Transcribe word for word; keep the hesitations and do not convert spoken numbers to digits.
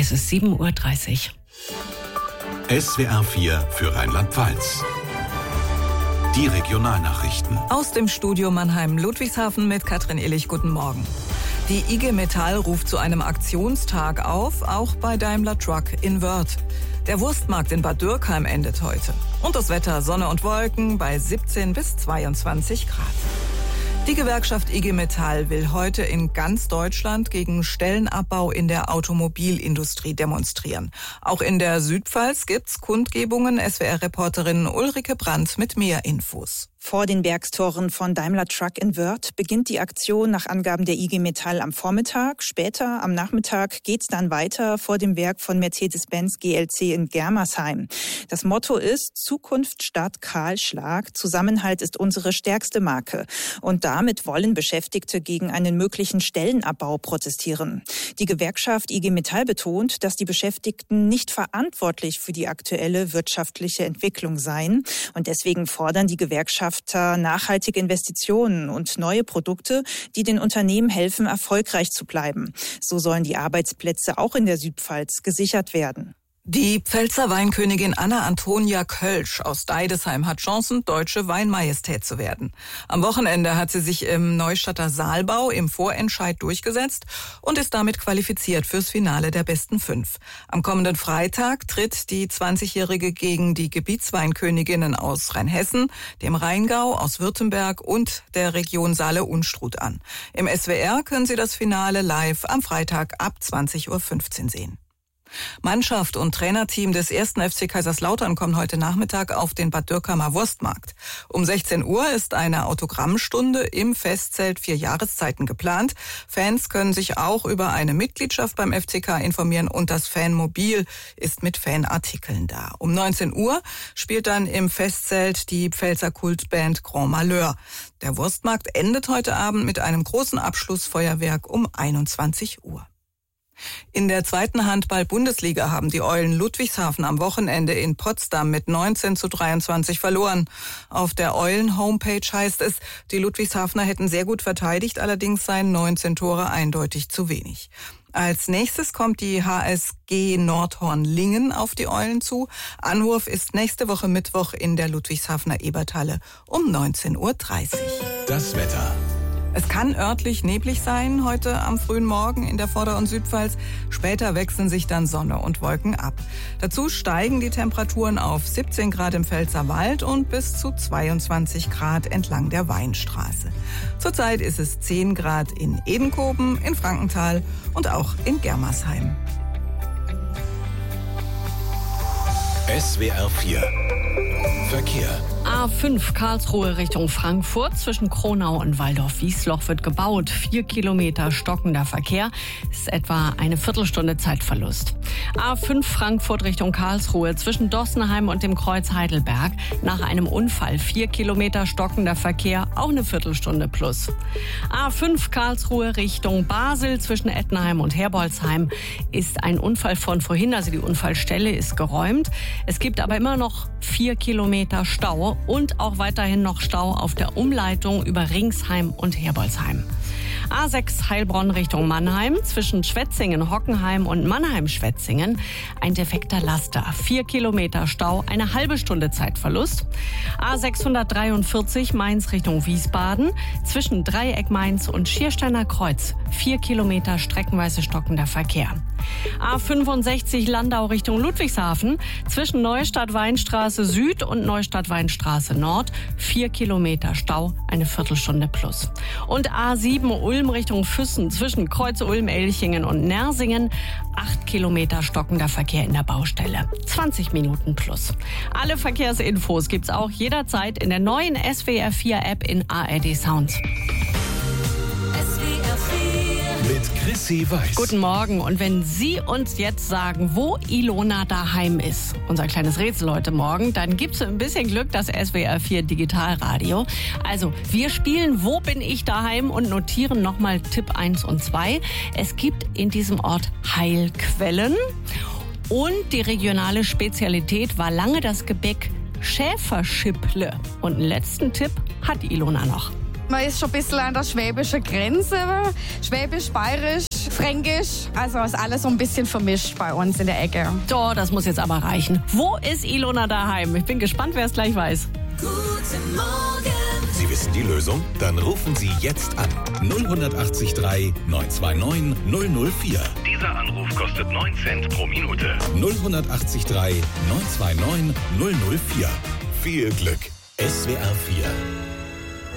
Es ist sieben Uhr dreißig. S W R vier für Rheinland-Pfalz. Die Regionalnachrichten. Aus dem Studio Mannheim-Ludwigshafen mit Katrin Illich. Guten Morgen. Die I G Metall ruft zu einem Aktionstag auf, auch bei Daimler Truck in Wörth. Der Wurstmarkt in Bad Dürkheim endet heute. Und das Wetter, Sonne und Wolken bei siebzehn bis zweiundzwanzig Grad. Die Gewerkschaft I G Metall will heute in ganz Deutschland gegen Stellenabbau in der Automobilindustrie demonstrieren. Auch in der Südpfalz gibt's Kundgebungen. S W R-Reporterin Ulrike Brandt mit mehr Infos. Vor den Werkstoren von Daimler Truck in Wörth beginnt die Aktion nach Angaben der I G Metall am Vormittag. Später am Nachmittag geht's dann weiter vor dem Werk von Mercedes-Benz G L C in Germersheim. Das Motto ist Zukunft statt Kahlschlag. Zusammenhalt ist unsere stärkste Marke. Und damit wollen Beschäftigte gegen einen möglichen Stellenabbau protestieren. Die Gewerkschaft I G Metall betont, dass die Beschäftigten nicht verantwortlich für die aktuelle wirtschaftliche Entwicklung seien. Und deswegen fordern die Gewerkschaften nachhaltige Investitionen und neue Produkte, die den Unternehmen helfen, erfolgreich zu bleiben. So sollen die Arbeitsplätze auch in der Südpfalz gesichert werden. Die Pfälzer Weinkönigin Anna Antonia Kölsch aus Deidesheim hat Chancen, deutsche Weinmajestät zu werden. Am Wochenende hat sie sich im Neustadter Saalbau im Vorentscheid durchgesetzt und ist damit qualifiziert fürs Finale der besten fünf. Am kommenden Freitag tritt die zwanzigjährige gegen die Gebietsweinköniginnen aus Rheinhessen, dem Rheingau, aus Württemberg und der Region Saale-Unstrut an. Im S W R können Sie das Finale live am Freitag ab zwanzig Uhr fünfzehn sehen. Mannschaft und Trainerteam des ersten F C Kaiserslautern kommen heute Nachmittag auf den Bad Dürkheimer Wurstmarkt. Um sechzehn Uhr ist eine Autogrammstunde im Festzelt Vier Jahreszeiten geplant. Fans können sich auch über eine Mitgliedschaft beim F C K informieren und das Fanmobil ist mit Fanartikeln da. Um neunzehn Uhr spielt dann im Festzelt die Pfälzer Kultband Grand Malheur. Der Wurstmarkt endet heute Abend mit einem großen Abschlussfeuerwerk um einundzwanzig Uhr. In der zweiten Handball-Bundesliga haben die Eulen Ludwigshafen am Wochenende in Potsdam mit neunzehn zu dreiundzwanzig verloren. Auf der Eulen-Homepage heißt es, die Ludwigshafener hätten sehr gut verteidigt, allerdings seien neunzehn Tore eindeutig zu wenig. Als nächstes kommt die H S G Nordhorn-Lingen auf die Eulen zu. Anwurf ist nächste Woche Mittwoch in der Ludwigshafener Eberthalle um neunzehn Uhr dreißig. Das Wetter. Es kann örtlich neblig sein heute am frühen Morgen in der Vorder- und Südpfalz. Später wechseln sich dann Sonne und Wolken ab. Dazu steigen die Temperaturen auf siebzehn Grad im Pfälzerwald und bis zu zweiundzwanzig Grad entlang der Weinstraße. Zurzeit ist es zehn Grad in Edenkoben, in Frankenthal und auch in Germersheim. S W R vier Verkehr. A fünf Karlsruhe Richtung Frankfurt zwischen Kronau und Waldorf-Wiesloch wird gebaut. Vier Kilometer stockender Verkehr ist etwa eine Viertelstunde Zeitverlust. A fünf Frankfurt Richtung Karlsruhe zwischen Dossenheim und dem Kreuz Heidelberg nach einem Unfall. Vier Kilometer stockender Verkehr, auch eine Viertelstunde plus. A fünf Karlsruhe Richtung Basel zwischen Ettenheim und Herbolzheim ist ein Unfall von vorhin, also die Unfallstelle ist geräumt. Es gibt aber immer noch vier Kilometer Stau und auch weiterhin noch Stau auf der Umleitung über Ringsheim und Herbolzheim. A sechs Heilbronn Richtung Mannheim zwischen Schwetzingen, Hockenheim und Mannheim-Schwetzingen ein defekter Laster. Vier Kilometer Stau, eine halbe Stunde Zeitverlust. A sechshundertdreiundvierzig Mainz Richtung Wiesbaden zwischen Dreieck Mainz und Schiersteiner Kreuz. Vier Kilometer streckenweise stockender Verkehr. A fünfundsechzig Landau Richtung Ludwigshafen zwischen Neustadt-Weinstraße Süd und Neustadt-Weinstraße Nord. Vier Kilometer Stau, eine Viertelstunde plus. Und A sieben Ulm Richtung Füssen zwischen Kreuz Ulm-Elchingen und Nersingen. Acht Kilometer stockender Verkehr in der Baustelle. zwanzig Minuten plus. Alle Verkehrsinfos gibt's auch jederzeit in der neuen S W R vier App in A R D Sounds. Mit Chrissy Weiß. Guten Morgen. Und wenn Sie uns jetzt sagen, wo Ilona daheim ist, unser kleines Rätsel heute Morgen, dann gibt's ein bisschen Glück das S W R vier Digitalradio. Also, wir spielen Wo bin ich daheim und notieren nochmal Tipp eins und zwei. Es gibt in diesem Ort Heilquellen und die regionale Spezialität war lange das Gebäck Schäferschipple. Und einen letzten Tipp hat Ilona noch. Man ist schon ein bisschen an der schwäbischen Grenze, schwäbisch-bayerisch. fränkisch. Also ist alles so ein bisschen vermischt bei uns in der Ecke. So, das muss jetzt aber reichen. Wo ist Ilona daheim? Ich bin gespannt, wer es gleich weiß. Guten Morgen. Sie wissen die Lösung? Dann rufen Sie jetzt an. null acht drei neun zwei neun null null vier. Dieser Anruf kostet neun Cent pro Minute. null acht drei neun zwei neun null null vier. Viel Glück. S W R vier